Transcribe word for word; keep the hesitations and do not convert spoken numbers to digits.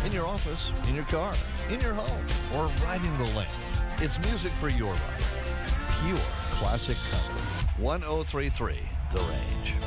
in your office, in your car, in your home, or riding the lane. It's music for your life. Pure classic country. one oh three point three The Range.